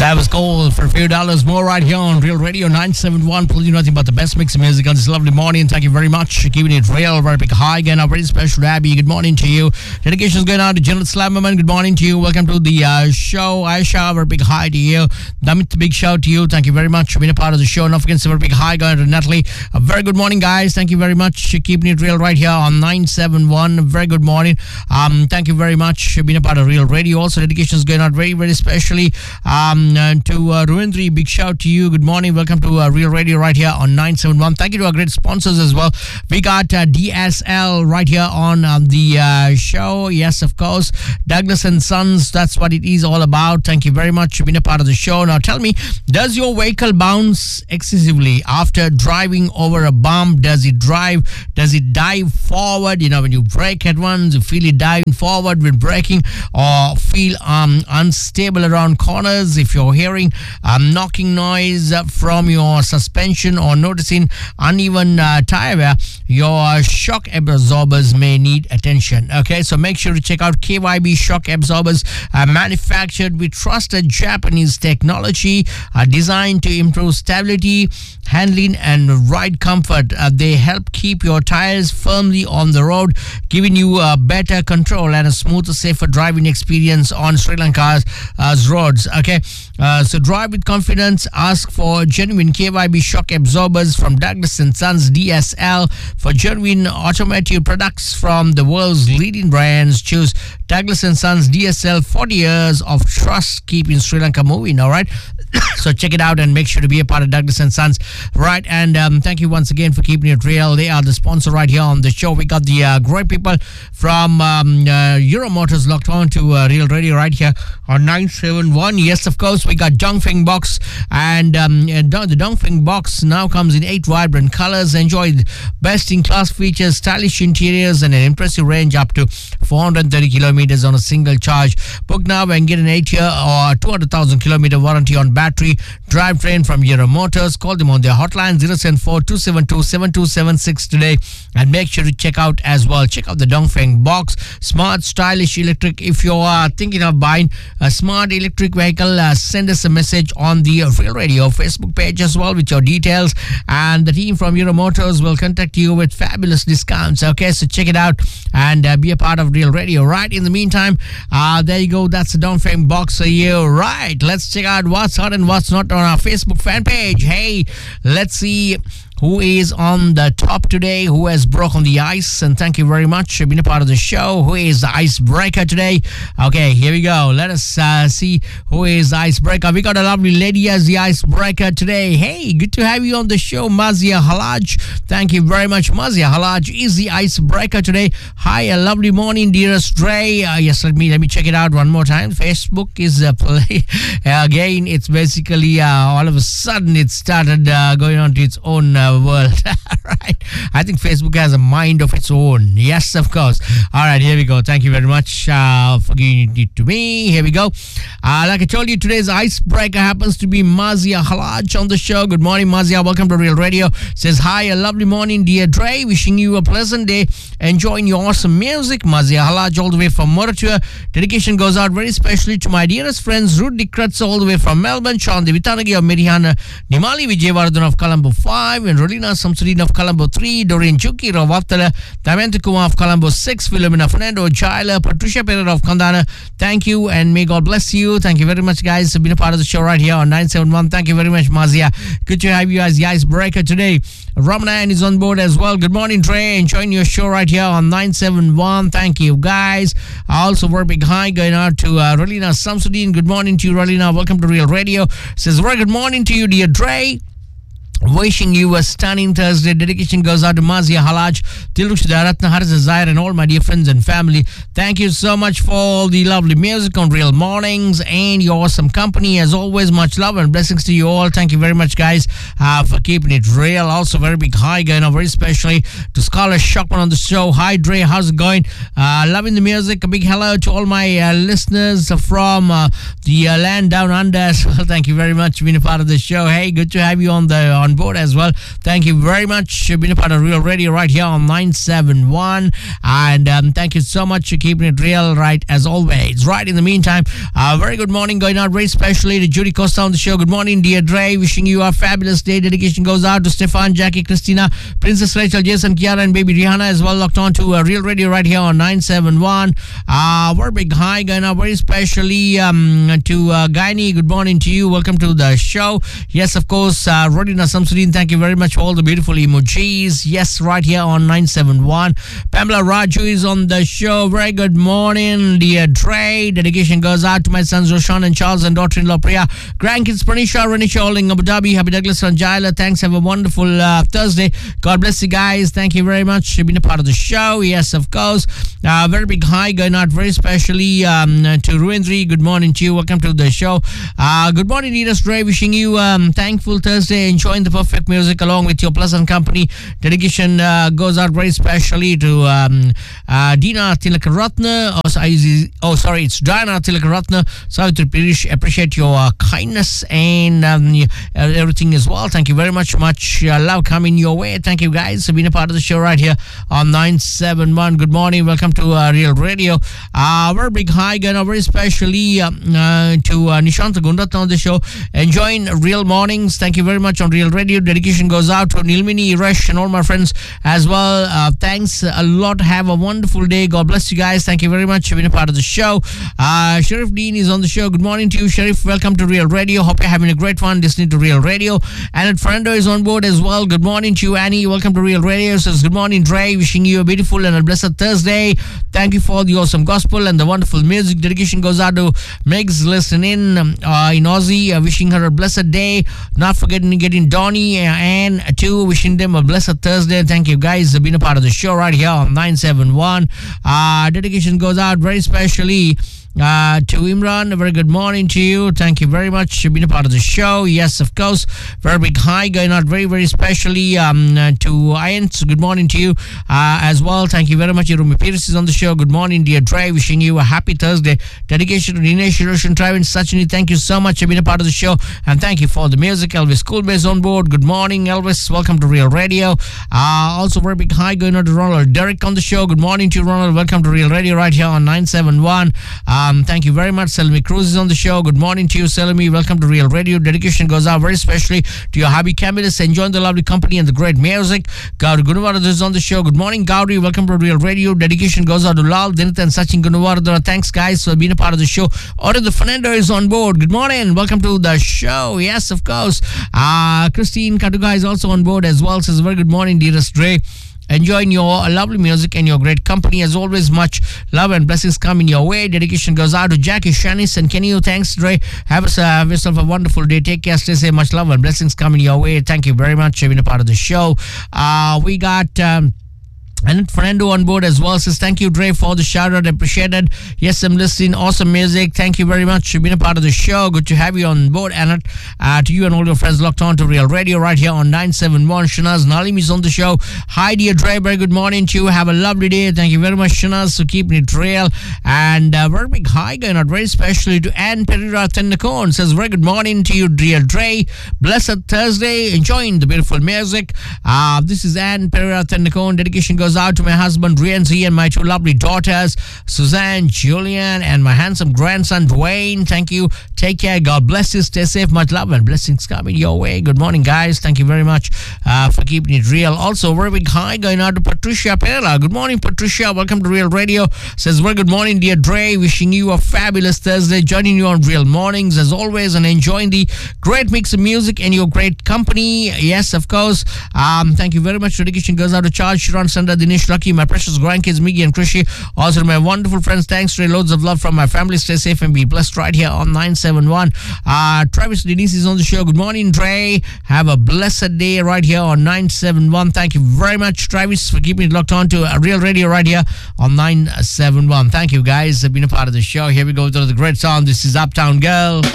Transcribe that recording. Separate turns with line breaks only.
That was cool for a few dollars more right here on Real Radio 971. Pulling you nothing but the best mix of music on this lovely morning. Thank you very much for keeping it real. Very big hi again. A very special Abby. Good morning to you. Dedications going out to General Slammerman. Good morning to you. Welcome to the show. Aisha, very big hi to you. Damit, big shout to you. Thank you very much for being a part of the show. And again, a very big hi going to Natalie. A very good morning, guys. Thank you very much for keeping it real right here on 971. Very good morning. Thank you very much for being a part of Real Radio. Also, dedications going out very, very specially to Ruindri, big shout to you. Good morning. Welcome to Real Radio right here on 971. Thank you to our great sponsors as well. We got DSL right here on the show. Yes, of course. Douglas and Sons, that's what it is all about. Thank you very much for being a part of the show. Now tell me, does your vehicle bounce excessively after driving over a bump? Does it dive forward? You know, when you brake at once, you feel it diving forward when braking, or feel unstable around corners? If you're hearing knocking noise from your suspension or noticing uneven tire wear, your shock absorbers may need attention. Okay, so make sure to check out KYB shock absorbers, manufactured with trusted Japanese technology, designed to improve stability, handling, and ride comfort. They help keep your tires firmly on the road, giving you better control and a smoother, safer driving experience on Sri Lanka's roads. Okay, so drive with confidence. Ask for genuine KYB shock absorbers from Douglas & Sons DSL. For genuine automotive products from the world's leading brands, choose Douglas & Sons DSL. 40 years of trust keeping Sri Lanka moving. All right. So check it out and make sure to be a part of Douglas & Sons. Right, and thank you once again for keeping it real. They are the sponsor right here on the show. We got the great people from Euro Motors locked on to Real Radio right here on 971. Yes, of course, we got Dongfeng Box, and the Dongfeng Box now comes in 8 vibrant colors. Enjoy best-in-class features, stylish interiors, and an impressive range up to 430 kilometers on a single charge. Book now and get an 8-year or 200,000 kilometer warranty on battery drivetrain from Euro Motors. Call them on their hotline 074-272-7276 today, and make sure to check out the Dongfeng Box. Smart, stylish electric. If you are thinking of buying a smart electric vehicle, send us a message on the Real Radio Facebook page as well with your details, and the team from Euro Motors will contact you with fabulous discounts. Okay, so check it out and be a part of Real Radio. Right, in the meantime, there you go. That's the Dongfeng Box for you. Right, let's check out what's hot and what's not on our Facebook fan page. Hey, let's see who is on the top today, who has broken the ice, and thank you very much for being a part of the show. Who is the icebreaker today? Okay, here we go. Let us see who is the icebreaker. We got a lovely lady as the icebreaker today. Hey, good to have you on the show, Mazia Halaj. Thank you very much. Mazia Halaj is the icebreaker today. Hi, a lovely morning, dearest Dre. Yes, let me check it out one more time. Facebook is play again. It's basically all of a sudden it started going on to its own world. Right, I think Facebook has a mind of its own. Yes, of course. All right, here we go. Thank you very much for giving it to me. Here we go. Like I told you, today's icebreaker happens to be Mazia Halaj on the show. Good morning, Mazia. Welcome to Real Radio. Says hi, a lovely morning, dear Dre. Wishing you a pleasant day, enjoying your awesome music. Mazia Halaj all the way from Moratua. Dedication goes out very specially to my dearest friends Ruth Dikratz all the way from Melbourne, Sean Devitanagi of Mirihana, Nimali Vijayavardhan of Colombo 5, and Rolina Samsudin of Colombo 3, Doreen Chuki of Vaftala, Damantha Kumar of Colombo 6, Philomena Fernando Jaila, Patricia Pereira of Kandana. Thank you, and may God bless you. Thank you very much, guys, for being a part of the show right here on 971. Thank you very much, Mazia. Good to have you as the icebreaker today. Ramanan is on board as well. Good morning, Trey. Enjoying your show right here on 971. Thank you, guys. Also, very big hi going out to Rolina Samsudin. Good morning to you, Rolina. Welcome to Real Radio. Says, very good morning to you, dear Dre. Wishing you a stunning Thursday. Dedication goes out to Mazia Halaj, Tiluk Siddharatna, Haris Zaire, and all my dear friends and family. Thank you so much for all the lovely music on Real Mornings and your awesome company. As always, much love and blessings to you all. Thank you very much, guys, for keeping it real. Also, very big hi going out very specially to Scholar Shockman on the show. Hi, Dre. How's it going? Loving the music. A big hello to all my listeners from the land down under as well. Thank you very much for being a part of the show. Hey, good to have you on board as well. Thank you very much for being a part of Real Radio right here on 971. And thank you so much for keeping it real, right, as always. Right, in the meantime, very good morning going out very specially to Judy Costa on the show. Good morning, dear Dre. Wishing you a fabulous day. Dedication goes out to Stefan, Jackie, Christina, Princess Rachel, Jason, Kiara, and baby Rihanna as well. Locked on to Real Radio right here on 971. Very big hi going out very specially to Gaini. Good morning to you. Welcome to the show. Yes, of course, Rodina Samsudin, thank you very much for all the beautiful emojis. Yes, right here on 971. Pamela Raju is on the show. Very good morning, dear Dre. Dedication goes out to my sons Roshan and Charles and daughter-in-law Priya. Grandkids Pranisha, Renisha, all in Abu Dhabi. Happy Douglas and Jaila. Thanks. Have a wonderful Thursday. God bless you guys. Thank you very much for being a part of the show. Yes, of course. Very big hi going out very specially to Ruindri. Good morning to you. Welcome to the show. Good morning, Neeraj Dre. Wishing you thankful Thursday. Enjoying the perfect music along with your pleasant company. Dedication goes out very specially to Dina Tilakaratna. Sorry, it's Diana Tilakaratna. Sorry to appreciate your kindness and everything as well. Thank you very much. Much love coming your way. Thank you guys for being a part of the show right here on 971. Good morning. Welcome to Real Radio. Very big hi again, very specially to Nishanta Gundatna on the show. Enjoying Real Mornings. Thank you very much on Real Radio. Dedication goes out to Nilmini, Resh, and all my friends as well. Thanks a lot. Have a wonderful day. God bless you guys. Thank you very much for being a part of the show. Sharif Dean is on the show. Good morning to you, Sharif. Welcome to Real Radio. Hope you're having a great fun listening to Real Radio. And Fernando is on board as well. Good morning to you, Annie. Welcome to Real Radio. Says good morning, Dre. Wishing you a beautiful and a blessed Thursday. Thank you for the awesome gospel and the wonderful music. Dedication goes out to Megs listening in Aussie. Wishing her a blessed day. Not forgetting getting Donnie and too. Wishing them a blessed Thursday. Thank you guys for being a part of the show right here on 971. Dedication goes out very specially to Imran. A very good morning to you. Thank you very much for being a part of the show. Yes, of course. Very big hi going out very, very specially to Ayans. Good morning to you as well. Thank you very much. Rumi Pierce is on the show. Good morning, dear Dre. Wishing you a happy Thursday. Dedication to Dinesh, Roshan, Travis, Sachini. Thank you so much for being a part of the show. And thank you for the music. Elvis Schoolbase on board. Good morning, Elvis. Welcome to Real Radio. Also, very big hi going out to Ronald Derek on the show. Good morning to you, Ronald. Welcome to Real Radio right here on 971. Thank you very much. Selmi Cruz is on the show. Good morning to you, Selmi. Welcome to Real Radio. Dedication goes out very especially to your hubby Camillus. Enjoying the lovely company and the great music. Gauri Gunawardana is on the show. Good morning, Gauri. Welcome to Real Radio. Dedication goes out to Lal, Dinit, and Sachin Gunawardana. Thanks, guys, for being a part of the show. Order the Fernando is on board. Good morning. Welcome to the show. Yes, of course. Christine Katuga is also on board as well. Says very good morning, dearest Dre. Enjoying your lovely music and your great company. As always, much love and blessings coming your way. Dedication goes out to Jackie, Shanice, and Kenny. Thanks, Dre. Have yourself a wonderful day. Take care. Stay safe. Much love and blessings coming your way. Thank you very much for being a part of the show. We got... and Fernando on board as well. Says thank you, Dre, for the shout out. Appreciated. Yes, I'm listening. Awesome music. Thank you very much for being a part of the show. Good to have you on board, Annette. To you and all your friends locked on to Real Radio right here on 971. Shanaz Nalim is on the show. Hi, dear Dre. Very good morning to you. Have a lovely day. Thank you very much, Shanaz, for keeping it real. And very big hi going out very especially to Anne Pereira Tendacon. Says very good morning to you, dear Dre. Blessed Thursday. Enjoying the beautiful music. This is Anne Pereira Tendacon. Dedication goes out to my husband Rianzi and my two lovely daughters Suzanne, Julian, and my handsome grandson Dwayne. Thank you. Take care. God bless you. Stay safe. Much love and blessings coming your way. Good morning, guys. Thank you very much for keeping it real. Also, very big hi going out to Patricia Perla. Good morning, Patricia. Welcome to Real Radio. Says very good morning, dear Dre. Wishing you a fabulous Thursday. Joining you on Real Mornings as always and enjoying the great mix of music and your great company. Yes, of course. Thank you very much. Dedication goes out to Charles, Sharon, Sandra, Dinesh, Lucky, my precious grandkids, Miggy and Krishi. Also to my wonderful friends. Thanks, Dre. Loads of love from my family. Stay safe and be blessed right here on 971. Travis Denise is on the show. Good morning, Dre. Have a blessed day right here on 971. Thank you very much, Travis, for keeping it locked on to Real Radio right here on 971. Thank you, guys, for being a part of the show. Here we go to the great song. This is Uptown Girl.